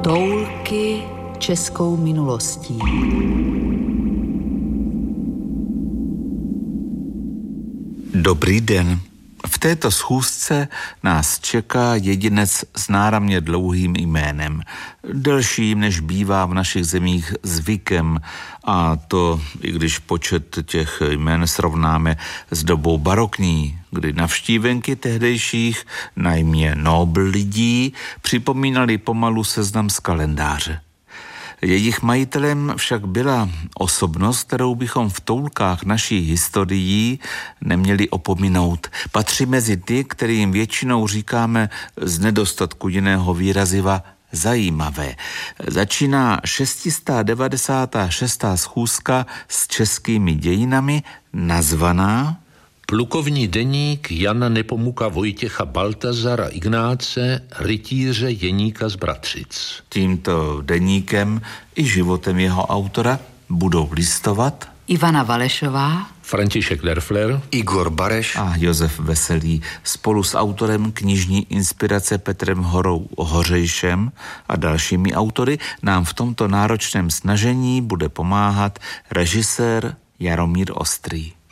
Toulky českou minulostí. Dobrý den. V této schůzce nás čeká jedinec s náramně dlouhým jménem, delším než bývá v našich zemích zvykem, a to i když počet těch jmén srovnáme s dobou barokní, kdy navštívenky tehdejších, najmě nobl lidí, připomínali pomalu seznam z kalendáře. Jejich majitelem však byla osobnost, kterou bychom v toulkách naší historií neměli opominout. Patří mezi ty, kterým většinou říkáme z nedostatku jiného výraziva zajímavé. Začíná 696. schůzka s českými dějinami, nazvaná Plukovní deník Jana Nepomuka Vojtěcha Baltazara Ignáce, rytíře Jeníka z Bratřic. Tímto deníkem i životem jeho autora budou listovat Ivana Valešová, František Derfler, Igor Bareš a Josef Veselý spolu s autorem knižní inspirace Petrem Horou Hořejšem a dalšími autory nám v tomto náročném snažení bude pomáhat režisér Jaromír Ostrý.